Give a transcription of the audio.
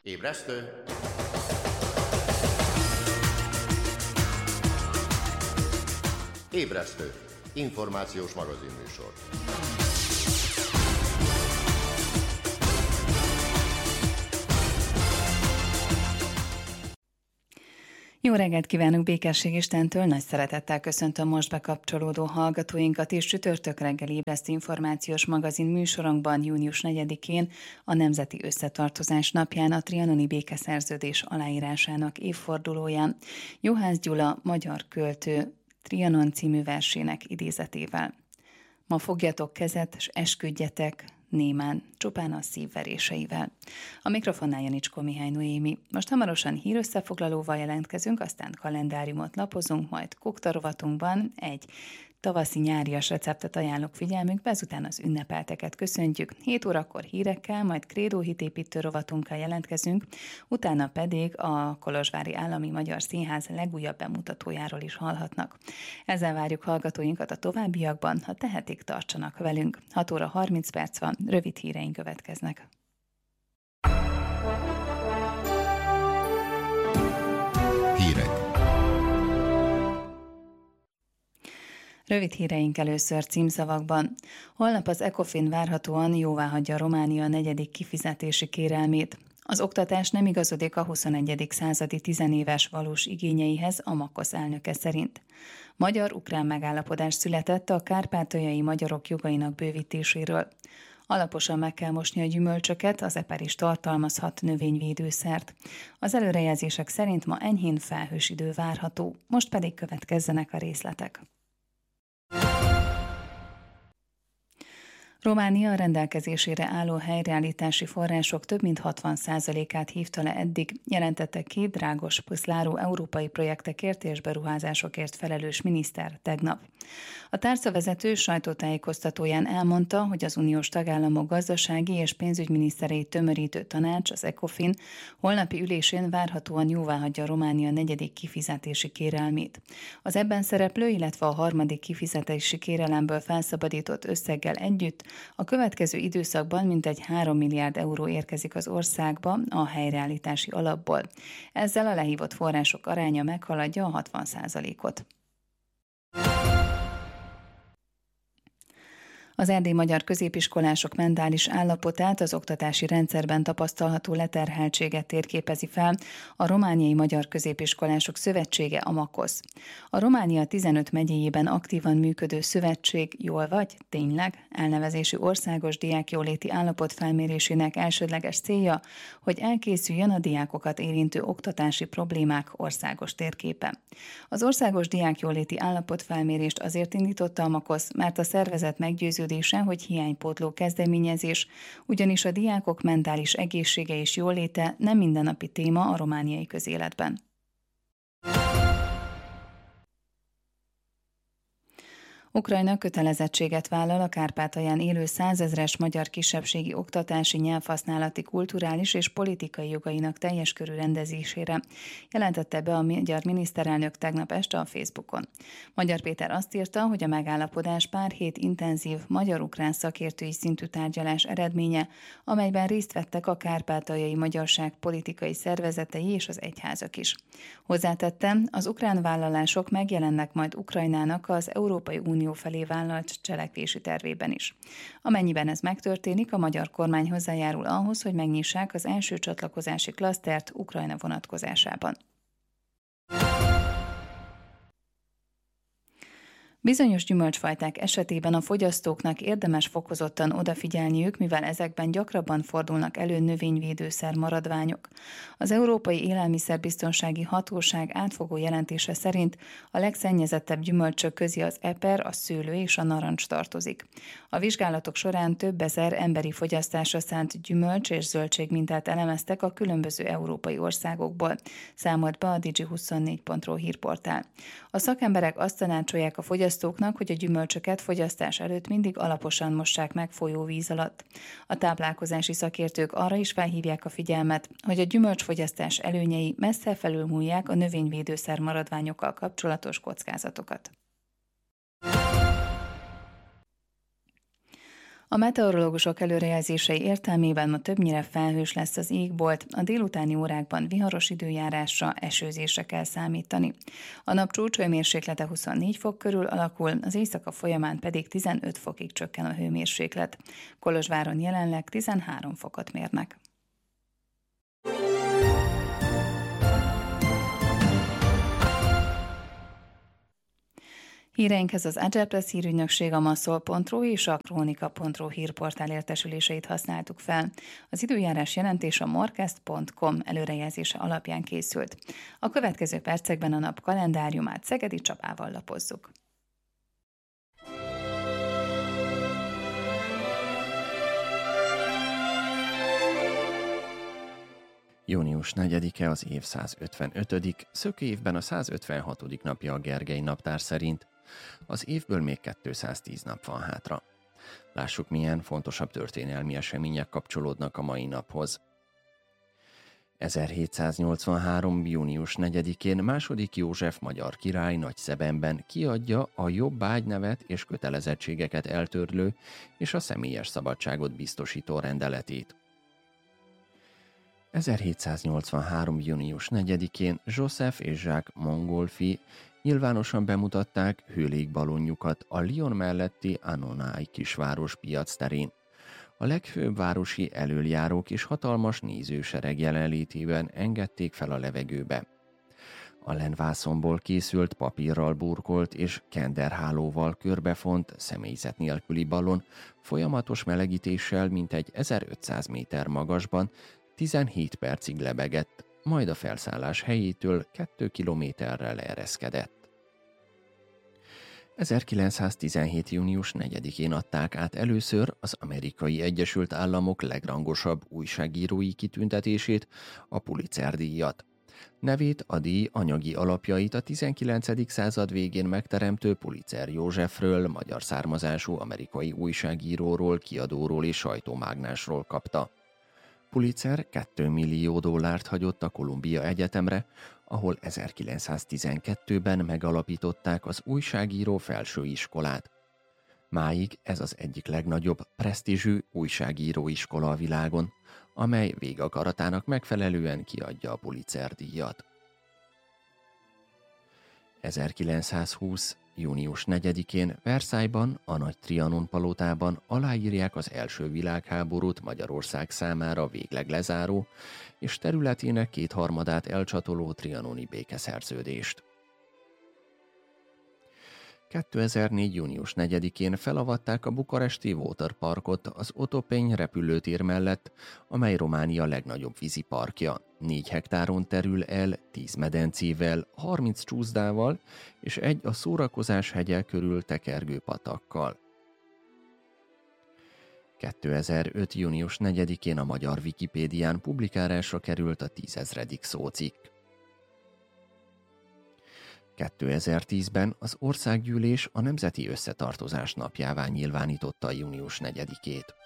Ébresztő! Ébresztő! Információs magazinműsor. Jó reggelt kívánok Békesség Istentől, nagy szeretettel köszöntöm most bekapcsolódó hallgatóinkat és csütörtök reggel ébresztő információs magazin műsorunkban június 4-én a Nemzeti Összetartozás napján a trianoni békeszerződés aláírásának évfordulóján Juhász Gyula magyar költő Trianon című versének idézetével. Ma fogjatok kezet, s esküdjetek, némán, csupán a szívveréseivel. A mikrofonnál Janicskó Mihály Noémi. Most hamarosan hírösszefoglalóval jelentkezünk, aztán kalendáriumot lapozunk, majd kukta rovatunkban egy tavaszi-nyárias receptet ajánlok figyelmünkbe, ezután az ünnepelteket köszöntjük. 7 órakor hírekkel, majd krédóhitépítő rovatunkkal jelentkezünk, utána pedig a Kolozsvári Állami Magyar Színház legújabb bemutatójáról is hallhatnak. Ezzel várjuk hallgatóinkat a továbbiakban, ha tehetik, tartsanak velünk. 6 óra 30 perc van, rövid híreink következnek. Hírek. Rövid híreink először címszavakban. Holnap az ECOFIN várhatóan jóváhagyja Románia 4. kifizetési kérelmét. Az oktatás nem igazodik a 21. századi tizenéves valós igényeihez, a MAKOSZ elnöke szerint. Magyar-ukrán megállapodás született a kárpátaljai magyarok jogainak bővítéséről. Alaposan meg kell mosni a gyümölcsöket, az eper is tartalmazhat növényvédőszert. Az előrejelzések szerint ma enyhén felhős idő várható, most pedig következzenek a részletek. Románia rendelkezésére álló helyreállítási források több mint 60%-át hívta le eddig, jelentette ki Drágos Püszláru európai projektekért és beruházásokért felelős miniszter tegnap. A tárcavezető sajtótájékoztatóján elmondta, hogy az uniós tagállamok gazdasági és pénzügyminiszterei tömörítő tanács, az ECOFIN holnapi ülésén várhatóan jóváhagyja Románia 4. kifizetési kérelmét. Az ebben szereplő, illetve a 3. kifizetési kérelemből felszabadított összeggel együtt a következő időszakban mintegy 3 milliárd euró érkezik az országba a helyreállítási alapból. Ezzel a lehívott források aránya meghaladja a 60%-ot. Az erdélyi magyar középiskolások mentális állapotát, az oktatási rendszerben tapasztalható leterheltséget térképezi fel a Romániai Magyar Középiskolások Szövetsége, a MAKOSZ. A Románia 15 megyéjében aktívan működő szövetség Jól vagy? Tényleg? Elnevezésű országos diákjóléti állapot felmérésének elsődleges célja, hogy elkészüljön a diákokat érintő oktatási problémák országos térképe. Az országos diákjóléti állapotfelmérést azért indította a MAKOSZ, mert a szervezet meggyőződése, hogy hiánypótló kezdeményezés, ugyanis a diákok mentális egészsége és jóléte nem mindennapi téma a romániai közéletben. Ukrajna kötelezettséget vállal a Kárpátalján élő 100 000-es magyar kisebbségi oktatási, nyelvhasználati, kulturális és politikai jogainak teljes körű rendezésére, jelentette be a magyar miniszterelnök tegnap este a Facebookon. Magyar Péter azt írta, hogy a megállapodás pár hét intenzív magyar-ukrán szakértői szintű tárgyalás eredménye, amelyben részt vettek a kárpátaljai magyarság politikai szervezetei és az egyházak is. Hozzátette, az ukrán vállalások megjelennek majd Ukrajnának az Európai Unió felé vállalt cselekvési tervében is. Amennyiben ez megtörténik, a magyar kormány hozzájárul ahhoz, hogy megnyissák az első csatlakozási klasztert Ukrajna vonatkozásában. Bizonyos gyümölcsfajták esetében a fogyasztóknak érdemes fokozottan odafigyelniük, mivel ezekben gyakrabban fordulnak elő növényvédőszer maradványok. Az Európai Élelmiszerbiztonsági Hatóság átfogó jelentése szerint a legszennyezettebb gyümölcsök közé az eper, a szőlő és a narancs tartozik. A vizsgálatok során több ezer emberi fogyasztásra szánt gyümölcs és zöldség mintát elemeztek a különböző európai országokból, számolt be a Digi24.ro hírportál. A szakemberek azt tanácsolják a fogyasztóknak, hogy a gyümölcsöket fogyasztás előtt mindig alaposan mossák meg folyóvíz alatt. A táplálkozási szakértők arra is felhívják a figyelmet, hogy a gyümölcsfogyasztás előnyei messze felülmúlják a növényvédőszer maradványokkal kapcsolatos kockázatokat. A meteorológusok előrejelzései értelmében ma többnyire felhős lesz az égbolt, a délutáni órákban viharos időjárásra, esőzésre kell számítani. A nap csúcshőmérséklete 24 fok körül alakul, az éjszaka folyamán pedig 15 fokig csökken a hőmérséklet. Kolozsváron jelenleg 13 fokot mérnek. Híreinkhez az Agile hírügynökség, a Maszol.ru és a Krónika.ru hírportál értesüléseit használtuk fel. Az időjárás jelentés a Morkest.com előrejelzése alapján készült. A következő percekben a nap kalendáriumát Szegedi Csapával lapozzuk. Június 4-e az év 155., szökőévben a 156. napja a Gergely naptár szerint. Az évből még 210 nap van hátra. Lássuk, milyen fontosabb történelmi események kapcsolódnak a mai naphoz. 1783. június 4-én második József magyar király Nagyszebenben kiadja a jobb ágynevet és kötelezettségeket eltörlő és a személyes szabadságot biztosító rendeletét. 1783. június 4-én Joseph és Jacques Montgolfier nyilvánosan bemutatták hőlégballonjukat a Lyon melletti Annonay kisváros piac terén. A legfőbb városi elöljárók és hatalmas nézősereg jelenlétében engedték fel a levegőbe. A lenvászonból készült papírral burkolt és kenderhálóval körbefont személyzet nélküli ballon folyamatos melegítéssel mintegy 1500 méter magasban 17 percig lebegett, majd a felszállás helyétől 2 kilométerrel ereszkedett. 1917. június 4-én adták át először az Amerikai Egyesült Államok legrangosabb újságírói kitüntetését, a Pulitzer-díjat. Nevét, a díj anyagi alapjait a 19. század végén megteremtő Pulitzer Józsefről, magyar származású amerikai újságíróról, kiadóról és sajtómágnásról kapta. Pulitzer $2 millió hagyott a Columbia Egyetemre, ahol 1912-ben megalapították az újságíró felsőiskolát. Máig ez az egyik legnagyobb presztízsű újságíróiskola a világon, amely végakaratának megfelelően kiadja a Pulitzer-díjat. 1920. június 4-én Versailles-ban, a Nagy Trianon palotában aláírják az első világháborút Magyarország számára végleg lezáró és területének 2/3 elcsatoló trianoni békeszerződést. 2004. június 4-én felavatták a bukaresti Waterparkot az Otopény repülőtér mellett, amely Románia legnagyobb víziparkja. 4 hektáron terül el, 10 medencével, 30 csúszdával és egy a szórakozás hegye körül tekergő patakkal. 2005. június 4-én a magyar Wikipédián publikálásra került a 10 000. szócikk. 2010-ben az Országgyűlés a Nemzeti Összetartozás napjává nyilvánította június 4-ét.